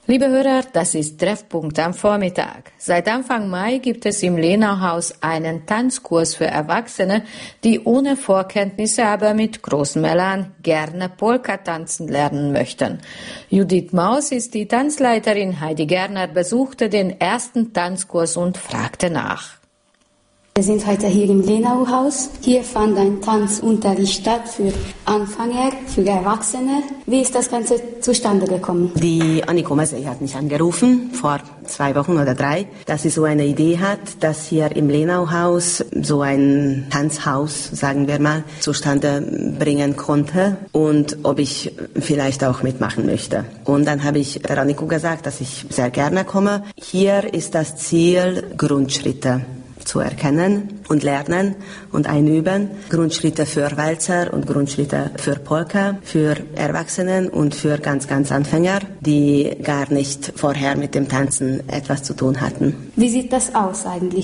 Liebe Hörer, das ist Treffpunkt am Vormittag. Seit Anfang Mai gibt es im Lenauhaus einen Tanzkurs für Erwachsene, die ohne Vorkenntnisse, aber mit großem Elan gerne Polka tanzen lernen möchten. Judith Maus ist die Tanzleiterin, Heidi Gerner besuchte den ersten Tanzkurs und fragte nach. Wir sind heute hier im Lenauhaus. Hier fand ein Tanzunterricht statt für Anfänger, für Erwachsene. Wie ist das Ganze zustande gekommen? Die Anniko Mesey hat mich angerufen, vor 2 Wochen oder 3, dass sie so eine Idee hat, dass hier im Lenauhaus so ein Tanzhaus, sagen wir mal, zustande bringen konnte und ob ich vielleicht auch mitmachen möchte. Und dann habe ich der Anniko gesagt, dass ich sehr gerne komme. Hier ist das Ziel, Grundschritte zu erkennen und lernen und einüben. Grundschritte für Walzer und Grundschritte für Polka, für Erwachsenen und für ganz Anfänger, die gar nicht vorher mit dem Tanzen etwas zu tun hatten. Wie sieht das aus eigentlich?